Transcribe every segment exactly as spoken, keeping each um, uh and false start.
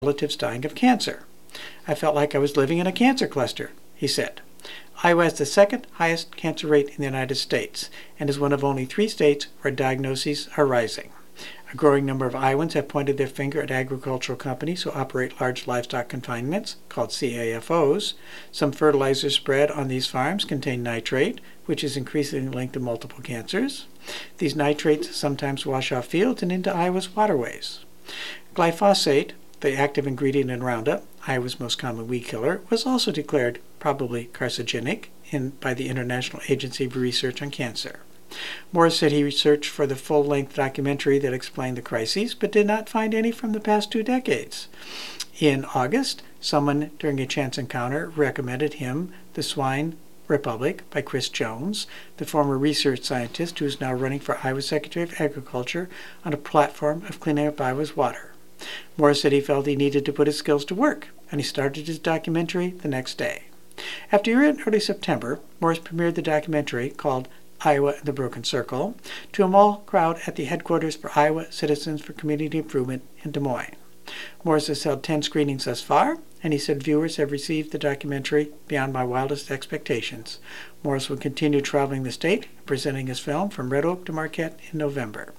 relatives dying of cancer. I felt like I was living in a cancer cluster, he said. Iowa has the second highest cancer rate in the United States and is one of only three states where diagnoses are rising. A growing number of Iowans have pointed their finger at agricultural companies who operate large livestock confinements, called C A F Os. Some fertilizers spread on these farms contain nitrate, which is increasingly linked to multiple cancers. These nitrates sometimes wash off fields and into Iowa's waterways. Glyphosate, the active ingredient in Roundup, Iowa's most common weed killer, was also declared probably carcinogenic in, by the International Agency for Research on Cancer. Morris said he researched for the full-length documentary that explained the crises, but did not find any from the past two decades. In August, someone during a chance encounter recommended him The Swine Republic by Chris Jones, the former research scientist who is now running for Iowa Secretary of Agriculture on a platform of cleaning up Iowa's water. Morris said he felt he needed to put his skills to work, and he started his documentary the next day. After in early September, Morris premiered the documentary called Iowa and the Broken Circle to a mall crowd at the headquarters for Iowa Citizens for Community Improvement in Des Moines. Morris has held ten screenings thus far, and he said viewers have received the documentary beyond my wildest expectations. Morris will continue traveling the state, presenting his film from Red Oak to Marquette in November.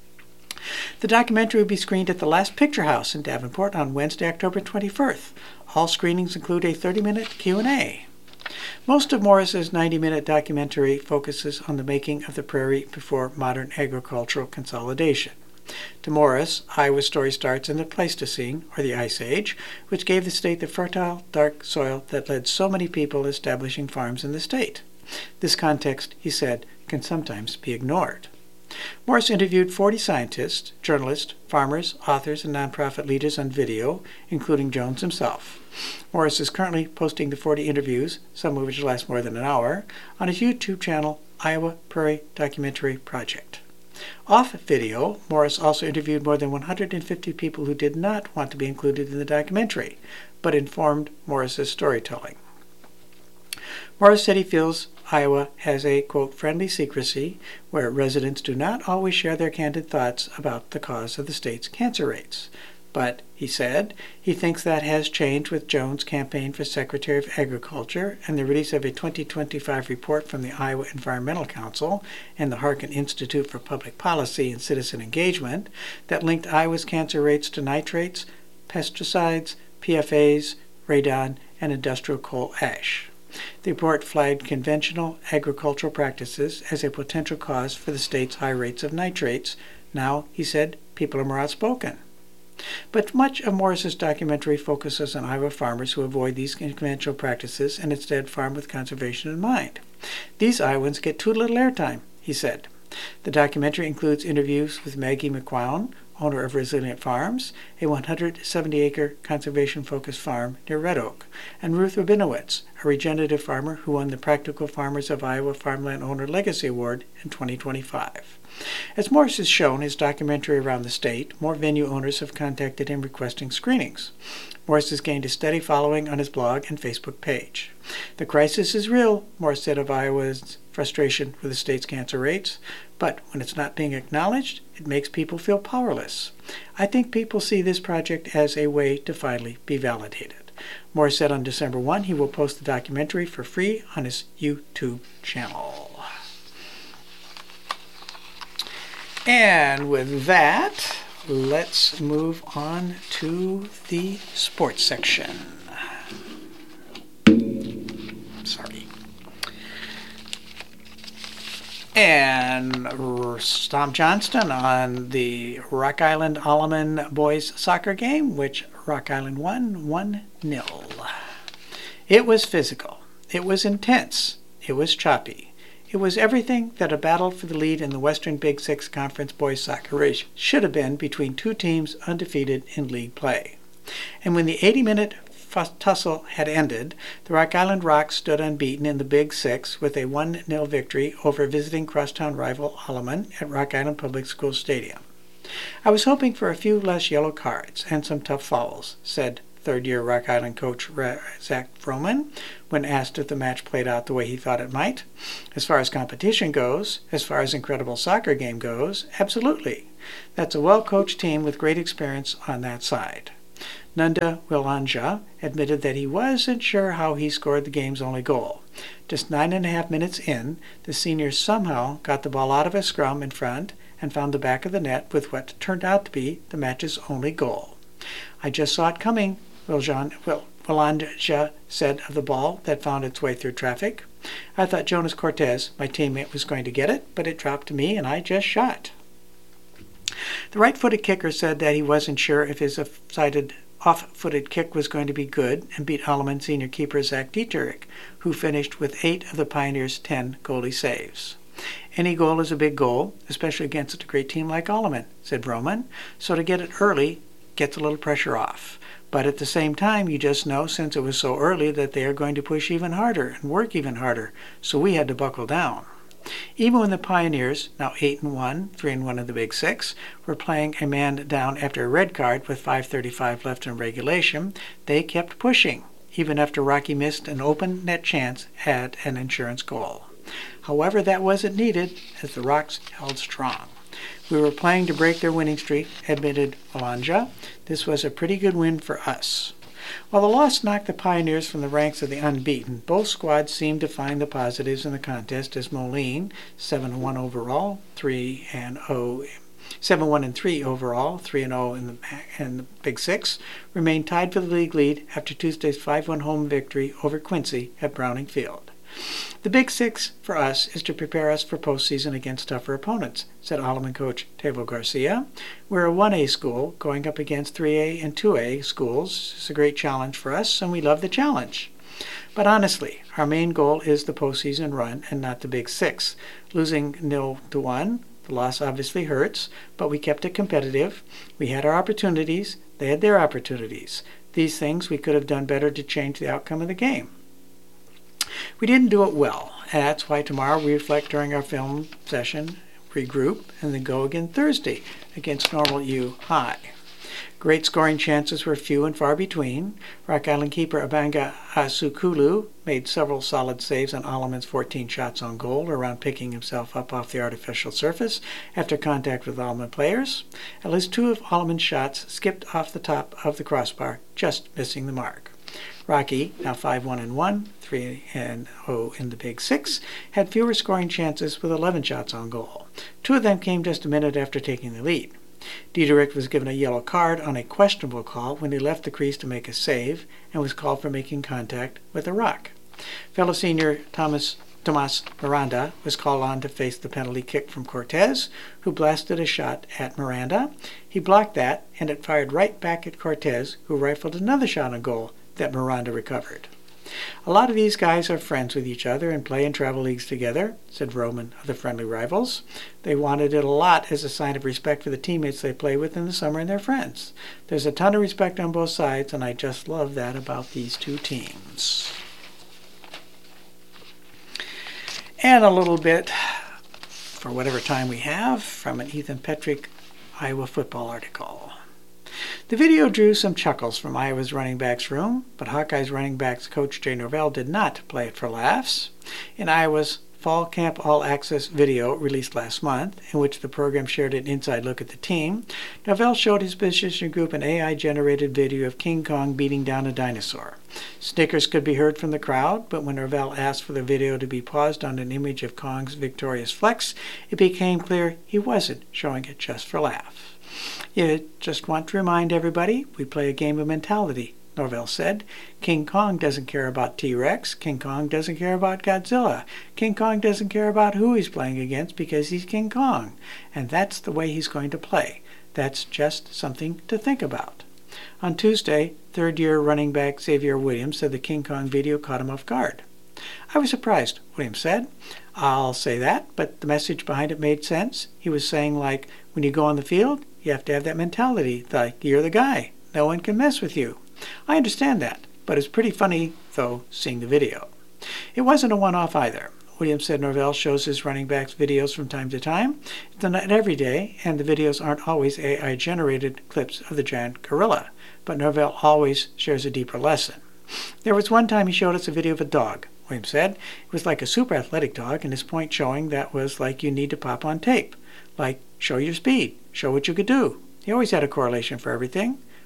The documentary will be screened at the Last Picture House in Davenport on Wednesday, October twenty-first. All screenings include a thirty-minute Q and A. Most of Morris's ninety-minute documentary focuses on the making of the prairie before modern agricultural consolidation. To Morris, Iowa's story starts in the Pleistocene, or the Ice Age, which gave the state the fertile, dark soil that led so many people establishing farms in the state. This context, he said, can sometimes be ignored. Morris interviewed forty scientists, journalists, farmers, authors, and nonprofit leaders on video, including Jones himself. Morris is currently posting the forty interviews, some of which last more than an hour, on his YouTube channel, Iowa Prairie Documentary Project. Off video, Morris also interviewed more than one hundred fifty people who did not want to be included in the documentary, but informed Morris's storytelling. Morris said he feels Iowa has a, quote, friendly secrecy where residents do not always share their candid thoughts about the cause of the state's cancer rates. But, he said, he thinks that has changed with Jones' campaign for Secretary of Agriculture and the release of a twenty twenty-five report from the Iowa Environmental Council and the Harkin Institute for Public Policy and Citizen Engagement that linked Iowa's cancer rates to nitrates, pesticides, P F As, radon, and industrial coal ash. The report flagged conventional agricultural practices as a potential cause for the state's high rates of nitrates. Now, he said, people are more outspoken. But much of Morris's documentary focuses on Iowa farmers who avoid these conventional practices and instead farm with conservation in mind. These Iowans get too little airtime, he said. The documentary includes interviews with Maggie McQuown, owner of Resilient Farms, a one hundred seventy acre conservation-focused farm near Red Oak, and Ruth Rabinowitz, a regenerative farmer who won the Practical Farmers of Iowa Farmland Owner Legacy Award in twenty twenty-five. As Morris has shown his documentary around the state, more venue owners have contacted him requesting screenings. Morris has gained a steady following on his blog and Facebook page. The crisis is real, Morris said of Iowa's frustration with the state's cancer rates, but when it's not being acknowledged, it makes people feel powerless. I think people see this project as a way to finally be validated. Morris said on December first he will post the documentary for free on his YouTube channel. And with that, let's move on to the sports section. Sorry. And Tom Johnston on the Rock Island Alleman boys soccer game, which Rock Island won one nil. It was physical. It was intense. It was choppy. It was everything that a battle for the lead in the Western Big Six Conference boys soccer race should have been between two teams undefeated in league play. And when the eighty-minute tussle had ended, the Rock Island Rocks stood unbeaten in the Big Six with a one nil victory over visiting crosstown rival Alleman at Rock Island Public School Stadium. I was hoping for a few less yellow cards and some tough fouls, said third-year Rock Island coach Zach Froman when asked if the match played out the way he thought it might. As far as competition goes, as far as incredible soccer game goes, absolutely. That's a well-coached team with great experience on that side. Nanda Wilanja admitted that he wasn't sure how he scored the game's only goal. Just nine and a half minutes in, the seniors somehow got the ball out of a scrum in front and found the back of the net with what turned out to be the match's only goal. "I just saw it coming," Wiljan, Wil, Wilanja said of the ball that found its way through traffic. "I thought Jonas Cortez, my teammate, was going to get it, but it dropped to me and I just shot." The right-footed kicker said that he wasn't sure if his off-sided off-footed kick was going to be good and beat Alleman senior keeper Zach Dieterich, who finished with eight of the Pioneers' ten goalie saves. "Any goal is a big goal, especially against a great team like Alleman," said Roman, "so to get it early gets a little pressure off. But at the same time, you just know, since it was so early, that they are going to push even harder and work even harder, so we had to buckle down." Even when the Pioneers, now eight and one, three and one in the Big Six, were playing a man down after a red card with five thirty-five left in regulation, they kept pushing, even after Rocky missed an open net chance at an insurance goal. However, that wasn't needed, as the Rocks held strong. "We were playing to break their winning streak," admitted Wilanja. "This was a pretty good win for us." While the loss knocked the Pioneers from the ranks of the unbeaten, both squads seemed to find the positives in the contest as Moline, seven and one overall, three and oh, seven one and three overall, three and oh in the, in the Big Six, remained tied for the league lead after Tuesday's five one home victory over Quincy at Browning Field. "The Big Six for us is to prepare us for postseason against tougher opponents," said Alleman coach Tavo Garcia. "We're a one A school going up against three A and two A schools. It's a great challenge for us, and we love the challenge. But honestly, our main goal is the postseason run and not the Big Six. Losing nil to one, the loss obviously hurts, but we kept it competitive. We had our opportunities. They had their opportunities. These things we could have done better to change the outcome of the game. We didn't do it well, and that's why tomorrow we reflect during our film session, regroup, and then go again Thursday against Normal U High. Great scoring chances were few and far between. Rock Island keeper Abanga Asukulu made several solid saves on Alleman's fourteen shots on goal around picking himself up off the artificial surface after contact with Alleman players. At least two of Alleman's shots skipped off the top of the crossbar, just missing the mark. Rocky, now five one and one, three and oh in the Big Six, had fewer scoring chances with eleven shots on goal. Two of them came just a minute after taking the lead. Dieterich was given a yellow card on a questionable call when he left the crease to make a save and was called for making contact with a rock. Fellow senior Thomas Tomas Miranda was called on to face the penalty kick from Cortez, who blasted a shot at Miranda. He blocked that, and it fired right back at Cortez, who rifled another shot on goal that Miranda recovered. "A lot of these guys are friends with each other and play in travel leagues together," said Roman of the Friendly Rivals. "They wanted it a lot as a sign of respect for the teammates they play with in the summer and their friends. There's a ton of respect on both sides, and I just love that about these two teams." And a little bit, for whatever time we have, from an Ethan Petrick Iowa football article. The video drew some chuckles from Iowa's running backs room, but Hawkeyes running backs coach Jay Norvell did not play it for laughs. In Iowa's Fall Camp All-Access video released last month, in which the program shared an inside look at the team, Norvell showed his position group an A I-generated video of King Kong beating down a dinosaur. Snickers could be heard from the crowd, but when Norvell asked for the video to be paused on an image of Kong's victorious flex, it became clear he wasn't showing it just for laughs. "You just want to remind everybody we play a game of mentality," Norvell said. "King Kong doesn't care about T-Rex. King Kong doesn't care about Godzilla. King Kong doesn't care about who he's playing against because he's King Kong. And that's the way he's going to play. That's just something to think about." On Tuesday, third-year running back Xavier Williams said the King Kong video caught him off guard. "I was surprised," Williams said. "I'll say that, but the message behind it made sense. He was saying, like, when you go on the field, you have to have that mentality, like you're the guy. No one can mess with you. I understand that, but it's pretty funny, though, seeing the video." It wasn't a one-off either. Williams said Norvell shows his running backs videos from time to time. It's not every day, and the videos aren't always A I-generated clips of the giant gorilla, but Norvell always shares a deeper lesson. "There was one time he showed us a video of a dog," Williams said. "It was like a super athletic dog, and his point showing that was like you need to pop on tape. Like, show your speed, show what you could do. He always had a correlation for everything.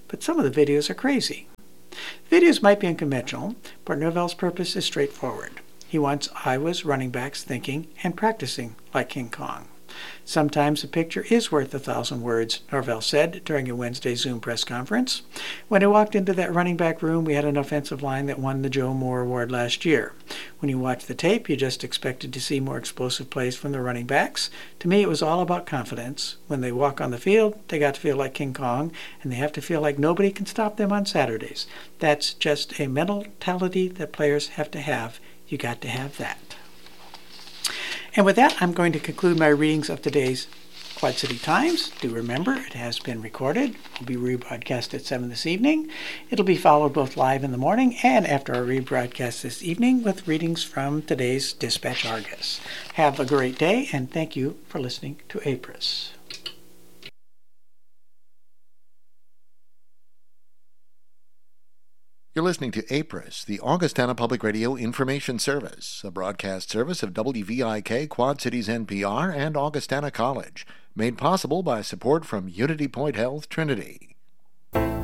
but some of the videos are crazy. Videos might be unconventional, but Norvell's purpose is straightforward. He wants Iowa's running backs thinking and practicing like King Kong. Sometimes a picture is worth a thousand words, Norvell said during a Wednesday Zoom press conference. When he walked into that running back room, we had an offensive line that won the Joe Moore Award last year. When you watch the tape, you just expected to see more explosive plays from the running backs. To me, it was all about confidence. When they walk on the field, they got to feel like King Kong, and they have to feel like nobody can stop them on Saturdays. That's just a mentality that players have to have. You got to have that. And with that, I'm going to conclude my readings of today's Quad City Times. Do remember, it has been recorded. It will be rebroadcast at seven this evening. It'll be followed both live in the morning and after our rebroadcast this evening with readings from today's Dispatch Argus. Have a great day, and thank you for listening to A P R I S. You're listening to A P R I S, the Augustana Public Radio Information Service, a broadcast service of W V I K Quad Cities N P R and Augustana College, made possible by support from Unity Point Health Trinity.